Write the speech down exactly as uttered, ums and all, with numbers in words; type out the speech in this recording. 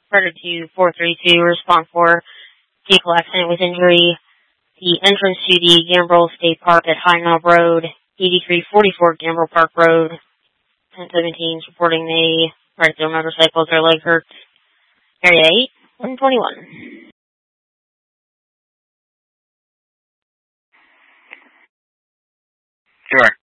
Predator two, four three two, respond for vehicle accident with injury. The entrance to the Gambrel State Park at High Knob Road, eighty-three forty-four Gambrel Park Road. ten seventeen is reporting they ride their motorcycles, their leg hurts. Area eight, one twenty-one. Sure.